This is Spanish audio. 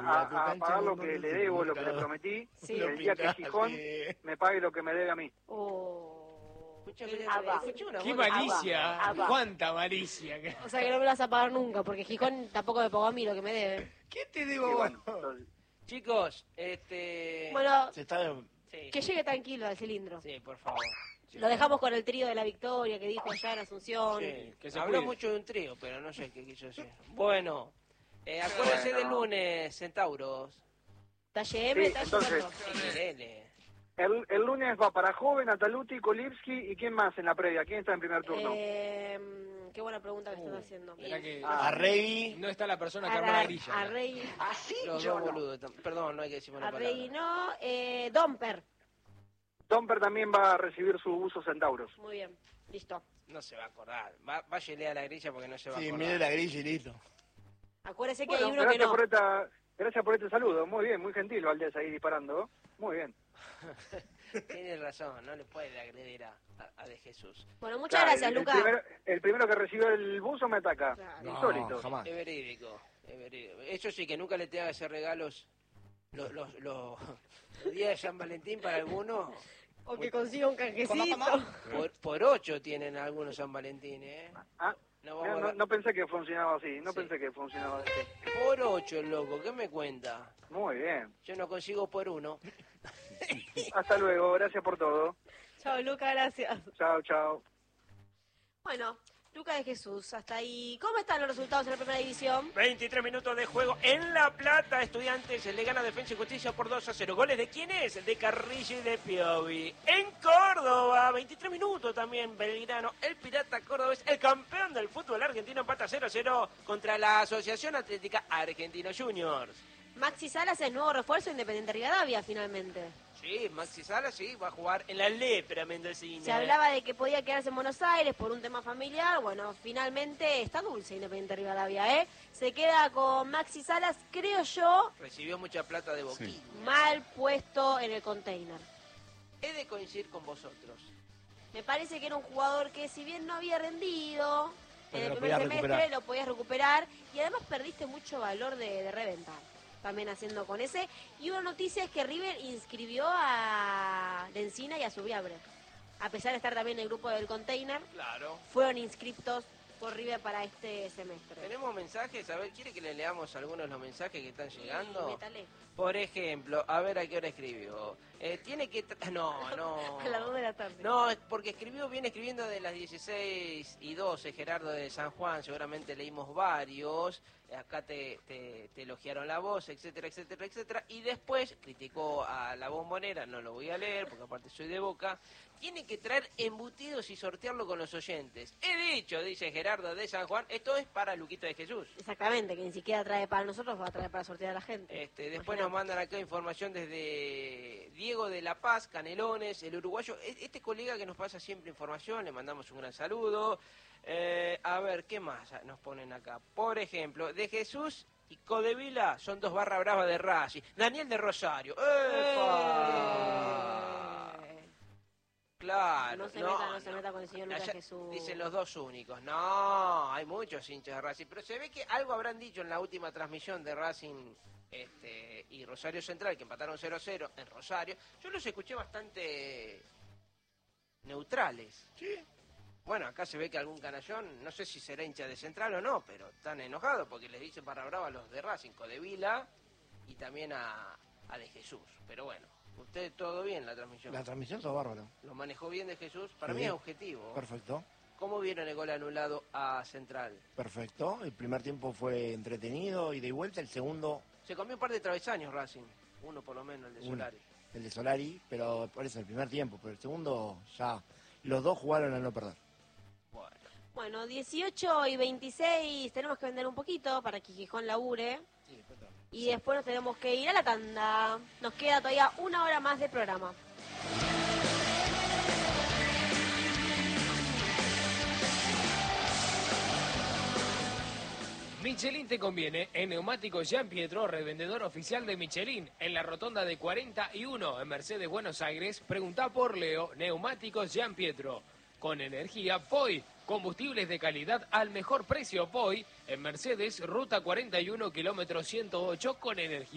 a pagar lo que le debo, lo que le prometí, Sí. y el día que Gijón me pague lo que me debe a mí. ¡Qué malicia! ¡Cuánta malicia! O sea que no me lo vas a pagar nunca, porque Gijón tampoco me pagó a mí lo que me debe. ¿Qué te debo? Y bueno, entonces, Chicos, Bueno, Se está... sí, que llegue tranquilo al cilindro. sí, por favor. Lo dejamos con el trío de la victoria que dijo allá en Asunción. Sí, que se habló cuide. mucho de un trío, pero no sé qué quiso decir. Bueno, acuérdense del lunes, Centauros. Talle Sí, M, talle entonces- otro. Sí, dele. el lunes va para Joven, Ataluti, Kolipski, ¿y quién más en la previa? ¿Quién está en primer turno? Qué buena pregunta que estás haciendo. Mirá que Arregui. no está la persona que arma la grilla. A Rey, Los dos boludos. Perdón, no hay que decir una a Rey palabra. no, Domper. Domper también va a recibir su uso Centauros. Muy bien, listo. No se va a acordar. Váyale a la grilla porque no se va a Sí, acordar. mire la grilla y listo. Acuérdese que Bueno, hay uno que no. gracias por este saludo. Muy bien, muy gentil Valdés ahí disparando. Muy bien. Tiene razón, no le puede agredir a De Jesús. Bueno, muchas Claro, gracias, Luca. el primero que recibe el buzo me ataca. Claro. No, Insólito. jamás. Es verídico, es verídico. Eso sí, que nunca le tenga que hacer regalos los días de San Valentín para algunos. O que consiga un canjecito. Por 8 tienen algunos San Valentín, ¿eh? Ah, No vamos a- no pensé que funcionaba así. No Sí. pensé que funcionaba así. Por 8 el loco, ¿qué me cuenta? Muy bien. Yo no consigo por 1. Hasta luego. Gracias por todo. Chao, Luca, gracias. Chao, chao. Bueno, Luca de Jesús, hasta ahí. ¿Cómo están los resultados en la primera división? 23 minutos de juego en La Plata. Estudiantes le gana Defensa y Justicia por 2-0. ¿Goles de quién es? De Carrillo y de Piovi. En Córdoba, 23 minutos también. Belgrano, el Pirata Córdobés, el campeón del fútbol argentino, empata 0-0 contra la Asociación Atlética Argentino Juniors. Maxi Salas es nuevo refuerzo de Independiente Rivadavia, finalmente. Sí, Maxi Sala sí, va a jugar en la Lepra mendocina. Se hablaba de que podía quedarse en Buenos Aires por un tema familiar. Bueno, finalmente está dulce Independiente Rivadavia, ¿eh? Se queda con Maxi Salas, creo yo, Recibió mucha plata de Boquín. mal puesto en el container. He de coincidir con vosotros. Me parece que era un jugador que, si bien no había rendido en Pero el lo primer podías semestre, recuperar. lo podías recuperar. Y además perdiste mucho valor de reventa. También haciendo con ese. Y una noticia es que River inscribió a Lencina y a Subiabre. A pesar de estar también en el grupo del container, Claro. fueron inscriptos por River para este semestre. Tenemos mensajes, a ver, ¿quiere que le leamos algunos de los mensajes que están llegando? Métale. Por ejemplo, a ver a qué hora escribió. Tiene que... No. A las 2 de la tarde. No, es porque viene escribiendo de las 16:12, Gerardo de San Juan, seguramente leímos varios, acá te elogiaron la voz, etcétera, etcétera, etcétera, y después criticó a la Bombonera, no lo voy a leer porque aparte soy de Boca, tiene que traer embutidos y sortearlo con los oyentes. He dicho, dice Gerardo de San Juan, esto es para Luquito de Jesús. Exactamente, que ni siquiera trae para nosotros, va a traer para sortear a la gente. Después Imagínate. nos mandan acá información desde Diego de La Paz, Canelones, el uruguayo. Este colega que nos pasa siempre información, le mandamos un gran saludo. A ver, ¿qué más nos ponen acá? Por ejemplo, de Jesús y Codevila son 2 barra bravas de Racing. Daniel de Rosario. ¡Epa! Claro. No se meta con el señor Lucas Allá Jesús. Dicen los 2 únicos. No, hay muchos hinchas de Racing. Pero se ve que algo habrán dicho en la última transmisión de Racing y Rosario Central, que empataron 0-0 en Rosario. Yo los escuché bastante neutrales. Sí. Bueno, acá se ve que algún canallón, no sé si será hincha de Central o no, pero están enojados porque les dicen barra brava a los de Racing, Codevila y también a De Jesús. Pero bueno, usted todo bien la transmisión. La transmisión está bárbaro. ¿Lo manejó bien De Jesús? Para Sí. mí es objetivo. Perfecto. ¿Cómo vieron el gol anulado a Central? Perfecto. El primer tiempo fue entretenido y de vuelta. El segundo, Se comió un par de travesaños Racing. Uno por lo menos, el de Uno. Solari. el de Solari, pero por eso el primer tiempo. Pero el segundo ya los dos jugaron a no perder. Bueno. Bueno, 18 y 26 tenemos que vender un poquito para que Gijón labure. Y después nos tenemos que ir a la tanda. Nos queda todavía 1 hora más de programa. Michelin te conviene. En Neumáticos Jean Pietro, revendedor oficial de Michelin, en la rotonda de 41 en Mercedes, Buenos Aires. Preguntá por Leo. Neumáticos Jean Pietro. Con energía POI. Combustibles de calidad al mejor precio POI. En Mercedes, ruta 41, kilómetro 108, con energía.